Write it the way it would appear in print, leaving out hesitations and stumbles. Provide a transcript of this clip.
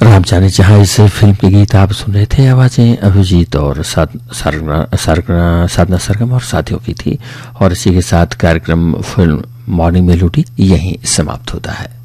राम जाने जहां इस फिल्म के गीत आप सुन रहे थे। आवाजें अभिजीत और साधना सरगम और साथियों की थी। और इसी के साथ कार्यक्रम फिल्म मॉर्निंग मेलोडी यहीं समाप्त होता है।